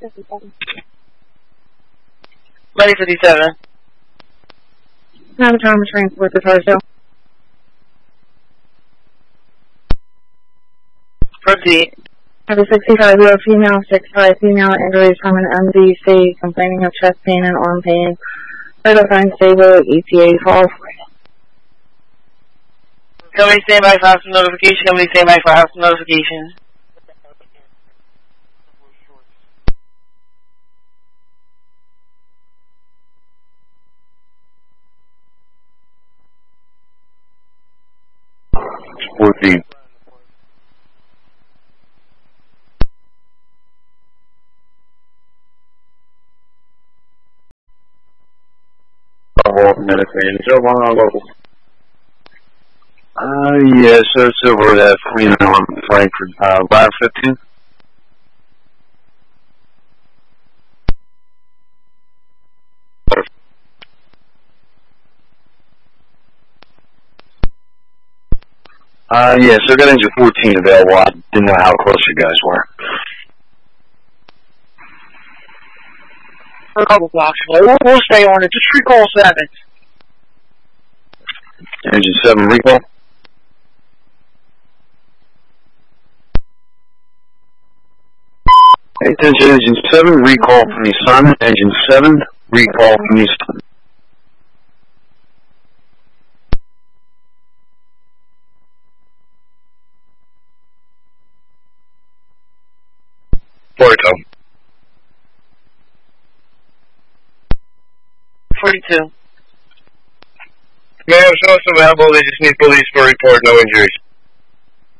Money 57. Now time to transport the torso. Proceed. Have a 65-year-old female, 6'5" female, injuries from an MDC, complaining of chest pain and arm pain. Vital signs stable, ETA false. Company stand by for hospital notification. Company stand by for hospital notification. Fourteen. Yes, so it's over at Queen on Frankfurt, Line 15. Yes, I got engine 14 available. I didn't know how close you guys were. For a couple blocks away. We'll stay on it. Just recall 7. Engine 7 recall. Attention, engine 7 recall from the sun. Engine 7 recall from the sun. Porto. 42. Ma'am, show us available. They just need police for report. No injuries.